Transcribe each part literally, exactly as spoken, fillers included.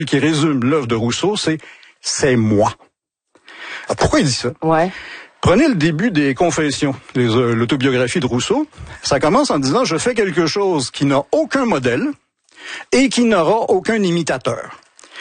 qui résume l'œuvre de Rousseau, c'est « c'est moi ». Alors, pourquoi il dit ça? Ouais. Prenez le début des Confessions, les, euh, l'autobiographie de Rousseau. Ça commence en disant « Je fais quelque chose qui n'a aucun modèle et qui n'aura aucun imitateur ».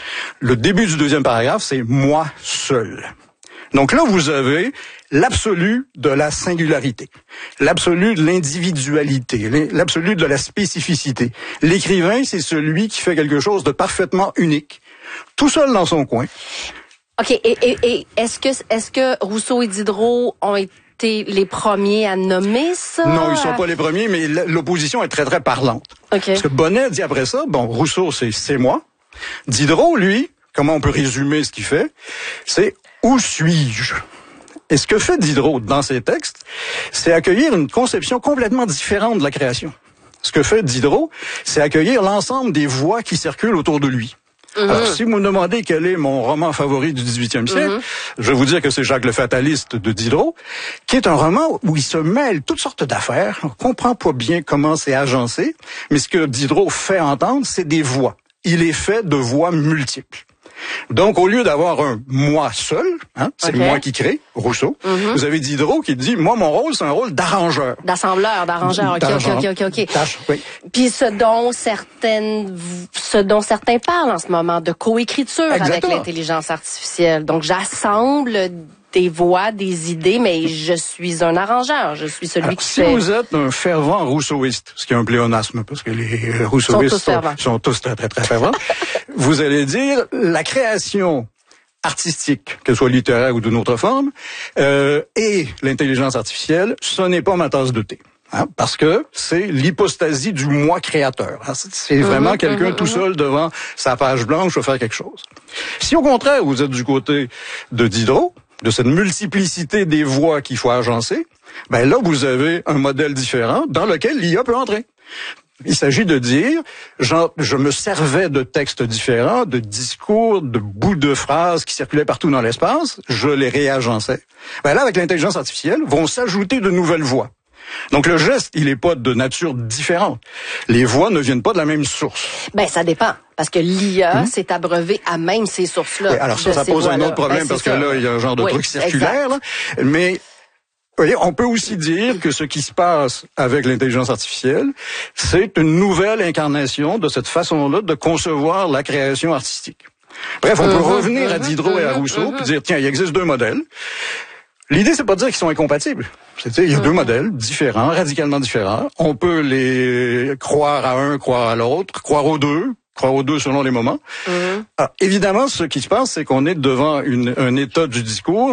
Le début du deuxième paragraphe, c'est « moi seul ». Donc là, vous avez l'absolu de la singularité, l'absolu de l'individualité, l'absolu de la spécificité. L'écrivain, c'est celui qui fait quelque chose de parfaitement unique, tout seul dans son coin. OK. Et, et, et est-ce que, est-ce que Rousseau et Diderot ont été les premiers à nommer ça? Non, ils sont pas les premiers, mais l'opposition est très, très parlante. Okay. Parce que Bonnet dit après ça, bon, Rousseau, c'est « c'est moi ». Diderot, lui, comment on peut résumer ce qu'il fait? C'est « où suis-je ». Et ce que fait Diderot dans ses textes, c'est accueillir une conception complètement différente de la création. Ce que fait Diderot, c'est accueillir l'ensemble des voix qui circulent autour de lui. Mm-hmm. Alors, si vous me demandez quel est mon roman favori du dix-huitième siècle, mm-hmm. je vais vous dire que c'est Jacques le Fataliste de Diderot, qui est un roman où il se mêle toutes sortes d'affaires. On comprend pas bien comment c'est agencé, mais ce que Diderot fait entendre, c'est des voix. Il est fait de voix multiples. Donc, au lieu d'avoir un « moi seul hein, », c'est okay. moi qui crée, Rousseau, mm-hmm. vous avez Diderot qui dit « moi, mon rôle, c'est un rôle d'arrangeur ». D'assembleur, d'arrangeur, ok, ok, ok, ok. Tâche, oui. Puis ce dont certaines, ce dont certains parlent en ce moment, de coécriture avec l'intelligence artificielle. Donc, j'assemble des voix, des idées, mais je suis un arrangeur, je suis celui Alors, qui si fait... Si vous êtes un fervent rousseauiste, ce qui est un pléonasme, parce que les rousseauistes sont tous, sont, sont tous très, très, très fervents, vous allez dire, la création artistique, qu'elle soit littéraire ou d'une autre forme, euh, et l'intelligence artificielle, ce n'est pas ma tasse de thé. Hein, parce que c'est l'hypostasie du moi créateur. Hein, c'est vraiment mmh, quelqu'un mmh, tout seul devant sa page blanche à faire quelque chose. Si au contraire, vous êtes du côté de Diderot, de cette multiplicité des voix qu'il faut agencer, ben là, vous avez un modèle différent dans lequel l'I A peut entrer. Il s'agit de dire, genre, je me servais de textes différents, de discours, de bouts de phrases qui circulaient partout dans l'espace, je les réagençais. Ben là, avec l'intelligence artificielle, vont s'ajouter de nouvelles voix. Donc le geste, il est pas de nature différente. Les voix ne viennent pas de la même source. Ben ça dépend, parce que l'I A mmh. s'est abreuvée à même ces sources-là. Oui, alors ça, ça pose un autre problème, ben, parce ça. que là, il y a un genre de oui, truc circulaire. Là. Mais vous voyez, on peut aussi dire que ce qui se passe avec l'intelligence artificielle, c'est une nouvelle incarnation de cette façon-là de concevoir la création artistique. Bref, on mmh, peut revenir mmh, à Diderot mmh, et à Rousseau, mmh. puis dire, tiens, il existe deux modèles. L'idée, c'est pas de dire qu'ils sont incompatibles. C'est-à-dire, il y a mmh. deux modèles différents, radicalement différents. On peut les croire à un, croire à l'autre, croire aux deux, croire aux deux selon les moments. Mmh. Alors, évidemment, ce qui se passe, c'est qu'on est devant une, un état du discours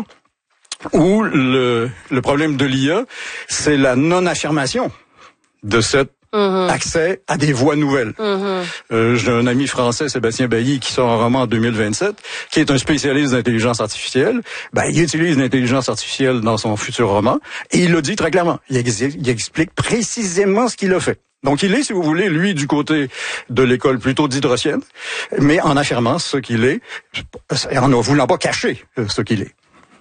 où le, le problème de l'I A, c'est la non-affirmation de cette Mmh. accès à des voix nouvelles. Mmh. Euh, j'ai un ami français, Sébastien Bailly, qui sort un roman en deux mille vingt-sept, qui est un spécialiste d'intelligence artificielle. Ben, il utilise l'intelligence artificielle dans son futur roman, et il le dit très clairement. Il, ex- il explique précisément ce qu'il a fait. Donc, il est, si vous voulez, lui, du côté de l'école plutôt diderottienne, mais en affirmant ce qu'il est, en ne voulant pas cacher ce qu'il est.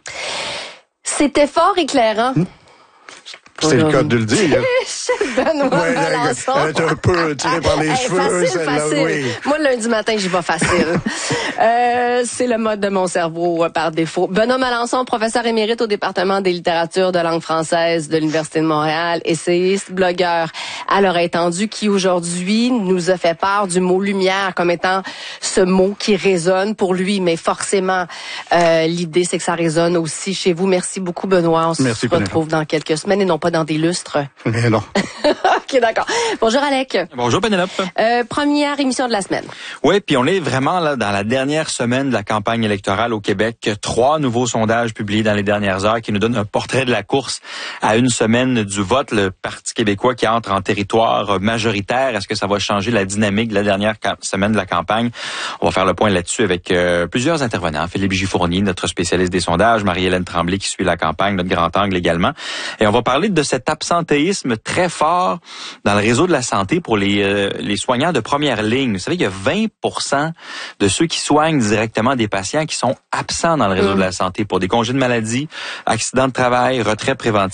C'était fort éclairant. Mmh. C'est le cas de le dire. Benoît ouais, Melançon. Elle est un peu tirée par les hey, cheveux. Facile, facile. Oui. Moi, lundi matin, j'y vais facile. euh, c'est le mode de mon cerveau euh, par défaut. Benoît Melançon, professeur émérite au département des littératures de langue française de l'Université de Montréal, essayiste, blogueur à l'oreille étendue, qui aujourd'hui nous a fait part du mot lumière comme étant ce mot qui résonne pour lui, mais forcément, euh, l'idée, c'est que ça résonne aussi chez vous. Merci beaucoup, Benoît. On se Merci, retrouve dans quelques semaines et non pas dans des lustres. Mais non. OK, d'accord. Bonjour, Alec. Bonjour, Pénélope. Euh, première émission de la semaine. Oui, puis on est vraiment là dans la dernière semaine de la campagne électorale au Québec. Trois nouveaux sondages publiés dans les dernières heures qui nous donnent un portrait de la course à une semaine du vote. Le Parti québécois qui entre en territoire majoritaire. Est-ce que ça va changer la dynamique de la dernière semaine de la campagne? On va faire le point là-dessus avec euh, plusieurs intervenants. Philippe Gifournier, notre spécialiste des sondages. Marie-Hélène Tremblay qui suit la campagne, notre grand angle également. Et on va parler de cet absentéisme très fort dans le réseau de la santé pour les euh, les soignants de première ligne. Vous savez, il y a vingt pour cent de ceux qui soignent directement des patients qui sont absents dans le réseau mmh. de la santé pour des congés de maladie, accidents de travail, retraits préventifs.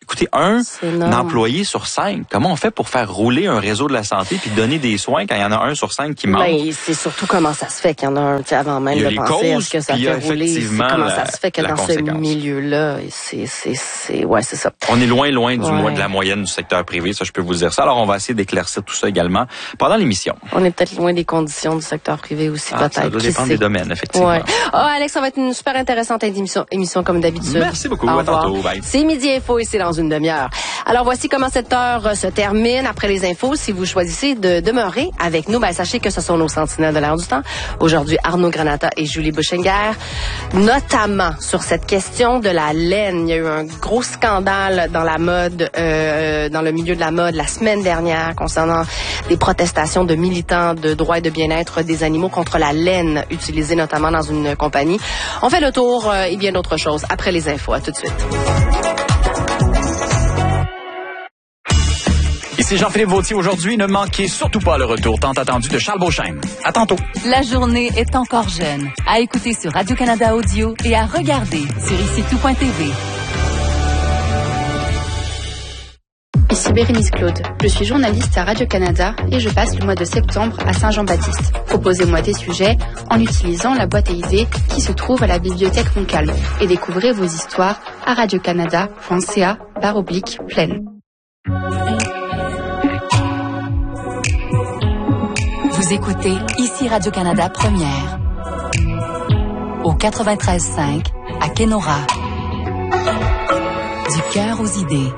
Écoutez, un employé sur cinq, comment on fait pour faire rouler un réseau de la santé puis donner des soins quand il y en a un sur cinq qui manque? Ben, c'est surtout comment ça se fait qu'il y en a un, tu sais, avant même de penser à ce que ça fait rouler. C'est comment la, ça se fait que dans ce milieu-là, c'est, c'est, c'est, ouais, c'est ça. On est loin, loin du ouais. de la moyenne du secteur privé, ça, je peux vous dire ça. Alors, on va essayer d'éclaircir tout ça également pendant l'émission. On est peut-être loin des conditions du secteur privé aussi, ah, peut-être. Ça doit dépendre des domaines, effectivement. Ouais. Oh, Alex, ça va être une super intéressante émission, émission comme d'habitude. Merci beaucoup. À tantôt. Bye. C'est Midi Info et c'est dans une demi-heure. Alors, voici comment cette heure se termine. Après les infos, si vous choisissez de demeurer avec nous, ben, sachez que ce sont nos sentinelles de l'air du temps. Aujourd'hui, Arnaud Granata et Julie Bouchinger, notamment sur cette question de la laine. Il y a eu un gros scandale dans la mode, euh, dans le milieu de la mode la semaine dernière concernant des protestations de militants de droits et de bien-être des animaux contre la laine utilisée notamment dans une compagnie. On fait le tour euh, et bien d'autres choses après les infos. À tout de suite. Ici Jean-Philippe Vautier. Aujourd'hui, ne manquez surtout pas le retour tant attendu de Charles Beauchesne. À tantôt. La journée est encore jeune. À écouter sur Radio-Canada Audio et à regarder sur ici tout point t v. Ici Bérénice Claude. Je suis journaliste à Radio-Canada et je passe le mois de septembre à Saint-Jean-Baptiste. Proposez-moi des sujets en utilisant la boîte à idées qui se trouve à la bibliothèque Montcalm et découvrez vos histoires à radiocanada point c a barre oblique pleine. Vous écoutez ici Radio-Canada Première au quatre-vingt-treize cinq à Kenora. Du cœur aux idées.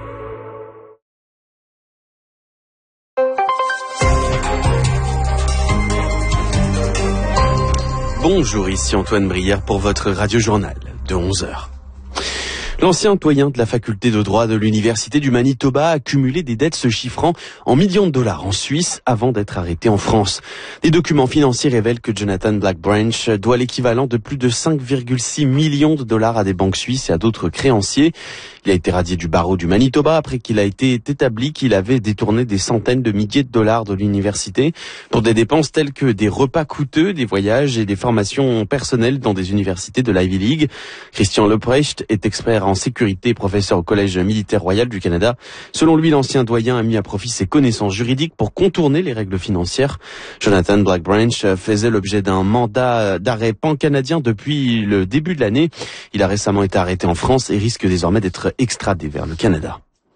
Bonjour, ici Antoine Brière pour votre radio-journal de onze heures. L'ancien doyen de la faculté de droit de l'université du Manitoba a cumulé des dettes se chiffrant en millions de dollars en Suisse avant d'être arrêté en France. Des documents financiers révèlent que Jonathan Blackbranch doit l'équivalent de plus de cinq virgule six millions de dollars à des banques suisses et à d'autres créanciers. Il a été radié du barreau du Manitoba après qu'il a été établi qu'il avait détourné des centaines de milliers de dollars de l'université pour des dépenses telles que des repas coûteux, des voyages et des formations personnelles dans des universités de l'Ivy League. Christian Leprecht est expert en sécurité et professeur au Collège militaire royal du Canada. Selon lui, l'ancien doyen a mis à profit ses connaissances juridiques pour contourner les règles financières. Jonathan Blackbranch faisait l'objet d'un mandat d'arrêt pan-canadien depuis le début de l'année. Il a récemment été arrêté en France et risque désormais d'être extradé vers le Canada.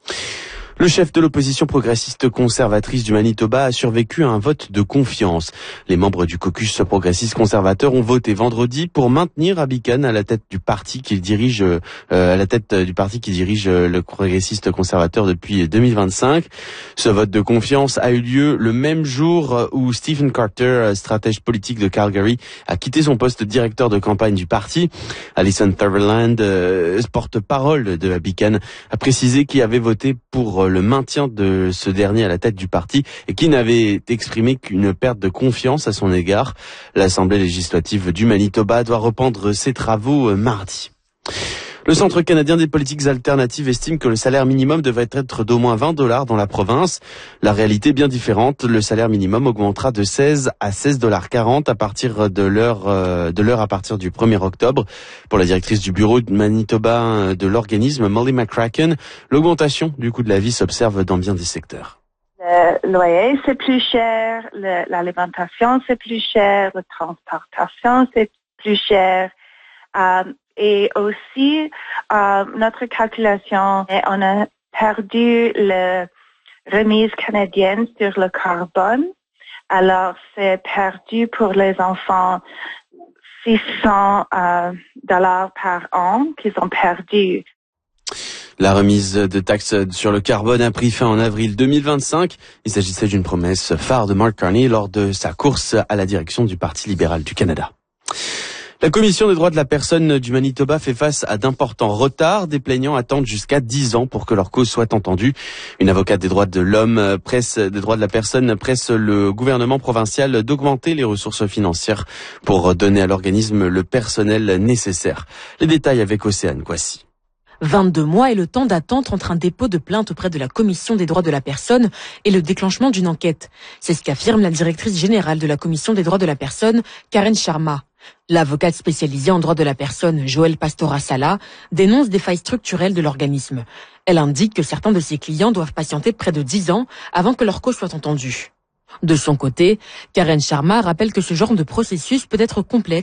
Le chef de l'opposition progressiste conservatrice du Manitoba a survécu à un vote de confiance. Les membres du caucus progressiste conservateur ont voté vendredi pour maintenir Abby Khan à la tête du parti qu'il dirige, euh, à la tête du parti qui dirige le progressiste conservateur depuis deux mille vingt-cinq. Ce vote de confiance a eu lieu le même jour où Stephen Carter, stratège politique de Calgary, a quitté son poste de directeur de campagne du parti. Alison Sutherland, euh, porte-parole de Abby Khan, a précisé qu'il avait voté pour le maintien de ce dernier à la tête du parti et qui n'avait exprimé qu'une perte de confiance à son égard. L'Assemblée législative du Manitoba doit reprendre ses travaux mardi. Le Centre canadien des politiques alternatives estime que le salaire minimum devrait être d'au moins vingt dollars dans la province. La réalité est bien différente. Le salaire minimum augmentera de seize à seize dollars quarante à partir de l'heure euh, de l'heure à partir du premier octobre. Pour la directrice du bureau de Manitoba de l'organisme, Molly McCracken, l'augmentation du coût de la vie s'observe dans bien des secteurs. Le loyer, c'est plus cher, le, l'alimentation, c'est plus cher, la transportation, c'est plus cher. Euh, Et aussi, euh, notre calculation, on a perdu la remise canadienne sur le carbone. Alors, c'est perdu pour les enfants six cents euh, dollars par an qu'ils ont perdu. La remise de taxes sur le carbone a pris fin en avril deux mille vingt-cinq. Il s'agissait d'une promesse phare de Mark Carney lors de sa course à la direction du Parti libéral du Canada. La Commission des droits de la personne du Manitoba fait face à d'importants retards. Des plaignants attendent jusqu'à dix ans pour que leur cause soit entendue. Une avocate des droits de l'homme presse, des droits de la personne presse le gouvernement provincial d'augmenter les ressources financières pour donner à l'organisme le personnel nécessaire. Les détails avec Océane Kouassi. vingt-deux mois est le temps d'attente entre un dépôt de plainte auprès de la Commission des droits de la personne et le déclenchement d'une enquête. C'est ce qu'affirme la directrice générale de la Commission des droits de la personne, Karen Sharma. L'avocate spécialisée en droit de la personne, Joëlle Pastora-Sala, dénonce des failles structurelles de l'organisme. Elle indique que certains de ses clients doivent patienter près de dix ans avant que leur cause soit entendue. De son côté, Karen Sharma rappelle que ce genre de processus peut être complexe